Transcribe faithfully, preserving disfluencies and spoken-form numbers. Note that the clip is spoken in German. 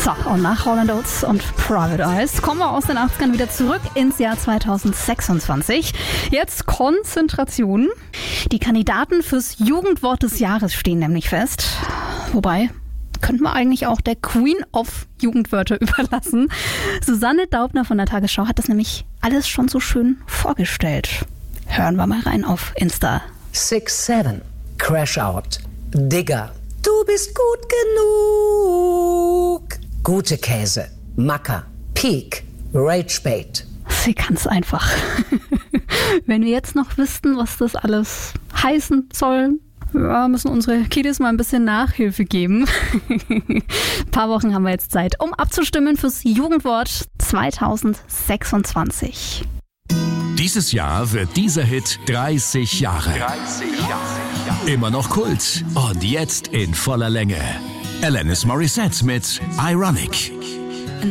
So, und nach Hall and Oates und Private Eyes kommen wir aus den achtzigern wieder zurück ins Jahr zweitausendsechsundzwanzig. Jetzt Konzentration. Die Kandidaten fürs Jugendwort des Jahres stehen nämlich fest. Wobei, könnten wir eigentlich auch der Queen of Jugendwörter überlassen. Susanne Daubner von der Tagesschau hat das nämlich alles schon so schön vorgestellt. Hören wir mal rein auf Insta. six seven, Crash Out, Digger, du bist gut genug. Gute Käse, Macker, Peak, Ragebait. Sie kann's einfach. Wenn wir jetzt noch wüssten, was das alles heißen soll, ja, müssen unsere Kiddies mal ein bisschen Nachhilfe geben. Ein paar Wochen haben wir jetzt Zeit, um abzustimmen fürs Jugendwort zweitausendsechsundzwanzig. Dieses Jahr wird dieser Hit dreißig Jahre. dreißig Jahre. Immer noch Kult und jetzt in voller Länge. Alanis Morissette mit Ironic.